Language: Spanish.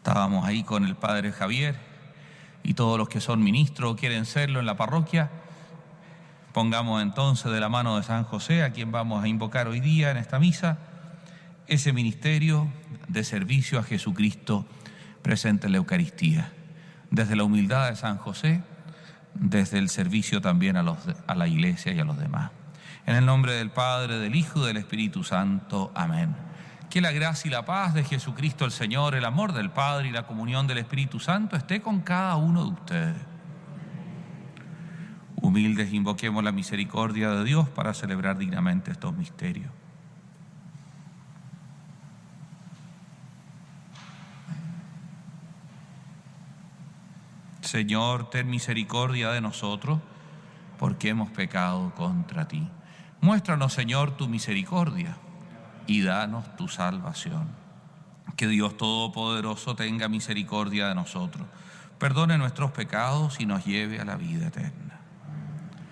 Estábamos ahí con el padre Javier y todos los que son ministros o quieren serlo en la parroquia. Pongamos entonces de la mano de San José, a quien vamos a invocar hoy día en esta misa, ese ministerio de servicio a Jesucristo presente en la Eucaristía. Desde la humildad de San José, desde el servicio también a la Iglesia y a los demás. En el nombre del Padre, del Hijo y del Espíritu Santo. Amén. Que la gracia y la paz de Jesucristo el Señor, el amor del Padre y la comunión del Espíritu Santo esté con cada uno de ustedes. Humildes, invoquemos la misericordia de Dios para celebrar dignamente estos misterios. Señor, ten misericordia de nosotros, porque hemos pecado contra ti. Muéstranos, Señor, tu misericordia y danos tu salvación. Que Dios Todopoderoso tenga misericordia de nosotros, perdone nuestros pecados y nos lleve a la vida eterna.